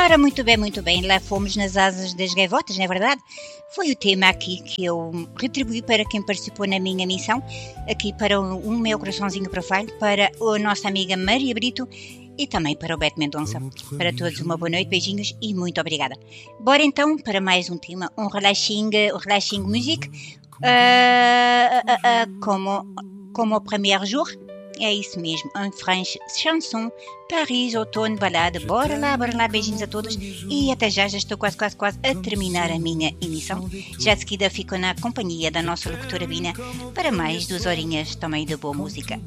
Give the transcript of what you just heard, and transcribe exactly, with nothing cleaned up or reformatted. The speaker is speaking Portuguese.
Ora, muito bem, muito bem, lá fomos nas asas das gaivotas, não é verdade? Foi o tema aqui que eu retribuí para quem participou na minha missão, aqui para o, o meu coraçãozinho profile, para a nossa amiga Maria Brito e também para o Beto Mendonça. Para todos uma boa noite, beijinhos e muito obrigada. Bora então para mais um tema, um relaxing, um relaxing music, uh, uh, uh, como, como o primeiro jour. É isso mesmo, em French chanson, Paris, outono, balada. Bora lá, bora lá, beijinhos a todos e até já, já estou quase, quase, quase a terminar a minha emissão. Já de seguida fico na companhia da nossa locutora Bina para mais duas horinhas também de boa música.